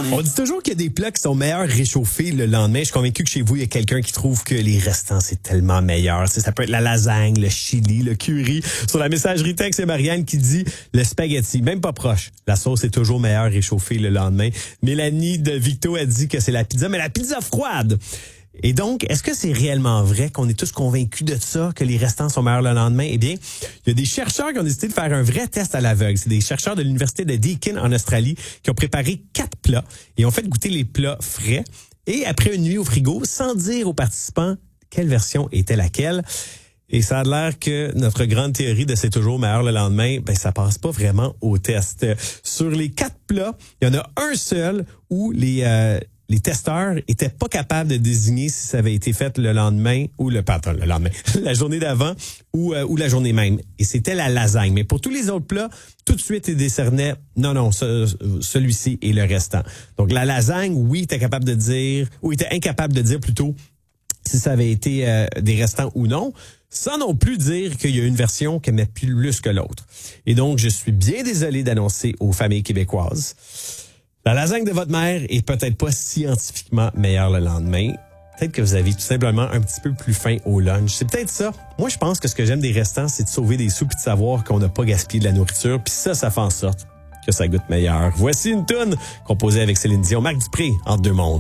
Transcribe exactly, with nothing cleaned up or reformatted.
On dit toujours qu'il y a des plats qui sont meilleurs réchauffés le lendemain. Je suis convaincu que chez vous, il y a quelqu'un qui trouve que les restants, c'est tellement meilleur. Ça, ça peut être la lasagne, le chili, le curry. Sur la messagerie texte, c'est Marianne qui dit le spaghetti, même pas proche. La sauce est toujours meilleure réchauffée le lendemain. Mélanie de Victo a dit que c'est la pizza, mais la pizza froide. Et donc, est-ce que c'est réellement vrai qu'on est tous convaincus de ça, que les restants sont meilleurs le lendemain? Eh bien, il y a des chercheurs qui ont décidé de faire un vrai test à l'aveugle. C'est des chercheurs de l'Université de Deakin en Australie qui ont préparé quatre plats et ont fait goûter les plats frais. Et après une nuit au frigo, sans dire aux participants quelle version était laquelle. Et ça a l'air que notre grande théorie de c'est toujours meilleur le lendemain, ben ça passe pas vraiment au test. Sur les quatre plats, il y en a un seul où les... Euh, Les testeurs étaient pas capables de désigner si ça avait été fait le lendemain ou le pardon, le lendemain, la journée d'avant ou euh, ou la journée même. Et c'était la lasagne. Mais pour tous les autres plats, tout de suite ils décernaient non non, ce, celui-ci et le restant. Donc la lasagne, oui, était capable de dire ou était incapable de dire plutôt si ça avait été euh, des restants ou non, sans non plus dire qu'il y a une version qui aimait plus que l'autre. Et donc je suis bien désolé d'annoncer aux familles québécoises, la lasagne de votre mère est peut-être pas scientifiquement meilleure le lendemain. Peut-être que vous avez tout simplement un petit peu plus faim au lunch. C'est peut-être ça. Moi, je pense que ce que j'aime des restants, c'est de sauver des sous et de savoir qu'on n'a pas gaspillé de la nourriture. Puis ça, ça fait en sorte que ça goûte meilleur. Voici une toune composée avec Céline Dion, Marc Dupré, Entre deux mondes.